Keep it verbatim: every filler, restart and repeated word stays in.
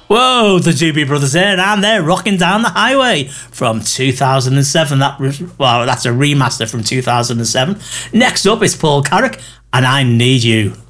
Whoa, the Doobie Brothers there, and they're Rocking Down the Highway from two thousand seven. That well, that's a remaster from two thousand seven. Next up is Paul Carrack, and I Need You.